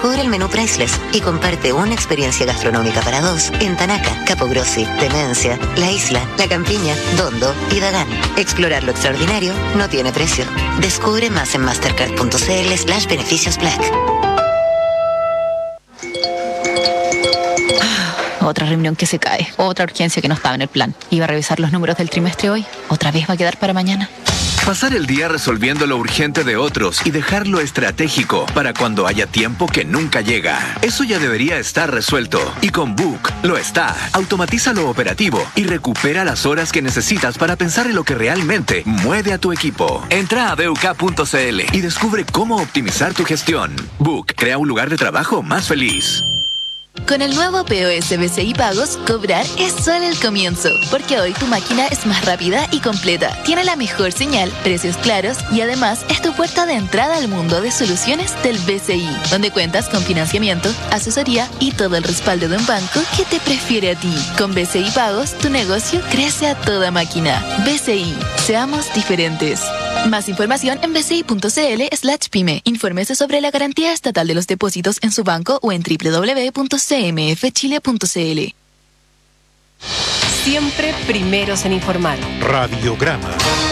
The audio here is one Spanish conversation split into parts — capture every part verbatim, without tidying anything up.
Descubre el menú Priceless y comparte una experiencia gastronómica para dos en Tanaca, Capogrossi, Demencia, La Isla, La Campiña, Dondo y Dagán. Explorar lo extraordinario no tiene precio. Descubre más en mastercard.cl slash beneficios black. Otra reunión que se cae, otra urgencia que no estaba en el plan. Iba a revisar los números del trimestre hoy, otra vez va a quedar para mañana. Pasar el día resolviendo lo urgente de otros y dejar lo estratégico para cuando haya tiempo que nunca llega. Eso ya debería estar resuelto. Y con Book lo está. Automatiza lo operativo y recupera las horas que necesitas para pensar en lo que realmente mueve a tu equipo. Entra a b u k punto c l y descubre cómo optimizar tu gestión. Book crea un lugar de trabajo más feliz. Con el nuevo P O S B C I Pagos, cobrar es solo el comienzo, porque hoy tu máquina es más rápida y completa, tiene la mejor señal, precios claros y además es tu puerta de entrada al mundo de soluciones del B C I, donde cuentas con financiamiento, asesoría y todo el respaldo de un banco que te prefiere a ti. Con B C I Pagos, tu negocio crece a toda máquina. B C I, seamos diferentes. Más información en b c i punto c l slash pyme. Infórmese sobre la garantía estatal de los depósitos en su banco o en w w w punto c m f chile punto c l. Siempre primeros en informar. Radiograma.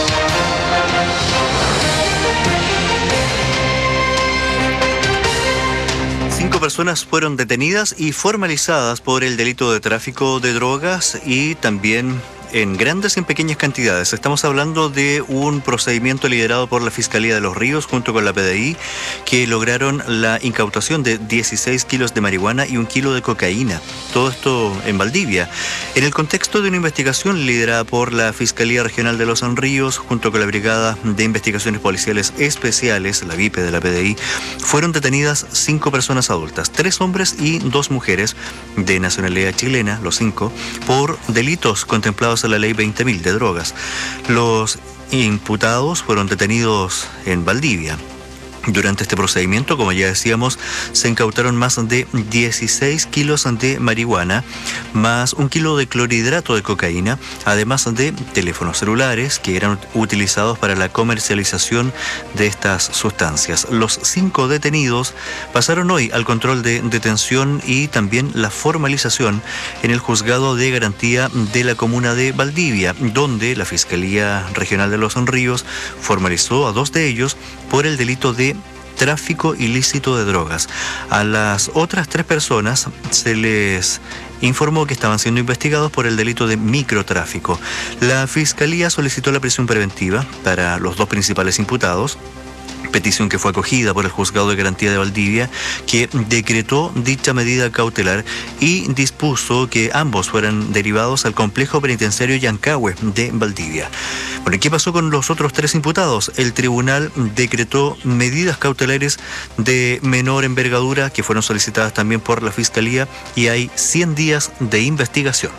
Cinco personas fueron detenidas y formalizadas por el delito de tráfico de drogas y también en grandes y en pequeñas cantidades. Estamos hablando de un procedimiento liderado por la Fiscalía de Los Ríos junto con la P D I, que lograron la incautación de dieciséis kilos de marihuana y un kilo de cocaína. Todo esto en Valdivia. En el contexto de una investigación liderada por la Fiscalía Regional de Los Ríos junto con la Brigada de Investigaciones Policiales Especiales, la V I P E de la P D I, fueron detenidas cinco personas adultas, tres hombres y dos mujeres de nacionalidad chilena, los cinco, por delitos contemplados en la ley veinte mil de drogas. Los imputados fueron detenidos en Valdivia. Durante este procedimiento, como ya decíamos, se incautaron más de dieciséis kilos de marihuana, más un kilo de clorhidrato de cocaína, además de teléfonos celulares que eran utilizados para la comercialización de estas sustancias. Los cinco detenidos pasaron hoy al control de detención y también la formalización en el Juzgado de Garantía de la Comuna de Valdivia, donde la Fiscalía Regional de Los Ríos formalizó a dos de ellos por el delito de tráfico ilícito de drogas. A las otras tres personas se les informó que estaban siendo investigados por el delito de microtráfico. La Fiscalía solicitó la prisión preventiva para los dos principales imputados, petición que fue acogida por el Juzgado de Garantía de Valdivia, que decretó dicha medida cautelar y dispuso que ambos fueran derivados al complejo penitenciario Yancahue de Valdivia. Bueno, ¿y qué pasó con los otros tres imputados? El tribunal decretó medidas cautelares de menor envergadura que fueron solicitadas también por la Fiscalía y hay cien días de investigación.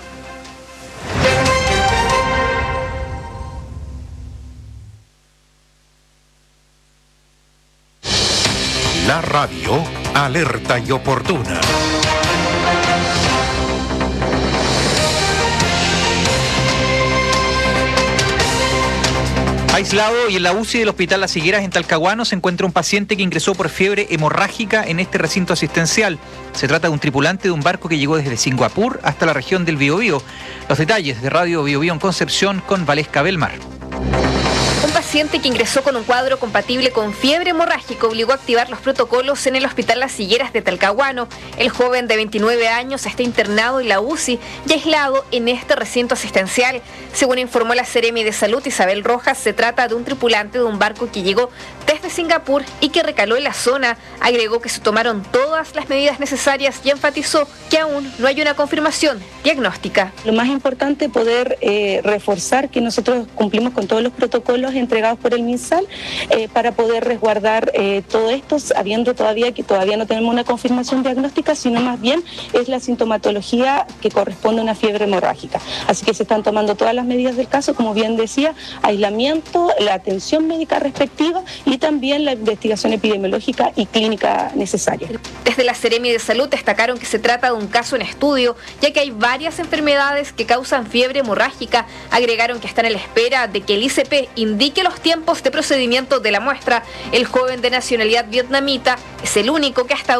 La radio, alerta y oportuna. Aislado y en la U C I del Hospital Las Higueras en Talcahuano se encuentra un paciente que ingresó por fiebre hemorrágica en este recinto asistencial. Se trata de un tripulante de un barco que llegó desde Singapur hasta la región del Biobío. Los detalles de Radio Biobío en Concepción con Valesca Belmar. Un paciente que ingresó con un cuadro compatible con fiebre hemorrágica obligó a activar los protocolos en el Hospital Las Higueras de Talcahuano. El joven de veintinueve años está internado en la U C I y aislado en este recinto asistencial. Según informó la Seremi de Salud Isabel Rojas, se trata de un tripulante de un barco que llegó desde Singapur y que recaló en la zona. Agregó que se tomaron todas las medidas necesarias y enfatizó que aún no hay una confirmación diagnóstica. Lo más importante es poder eh, reforzar que nosotros cumplimos con todos los protocolos entregados por el MinSal eh, para poder resguardar eh, todo esto, sabiendo todavía que todavía no tenemos una confirmación diagnóstica, sino más bien es la sintomatología que corresponde a una fiebre hemorrágica. Así que se están tomando todas las medidas del caso, como bien decía, aislamiento, la atención médica respectiva y también la investigación epidemiológica y clínica necesaria. Desde la Seremi de Salud destacaron que se trata de un caso en estudio, ya que hay varias enfermedades que causan fiebre hemorrágica. Agregaron que están a la espera de que el I C P indique los tiempos de procedimiento de la muestra. El joven de nacionalidad vietnamita es el único que hasta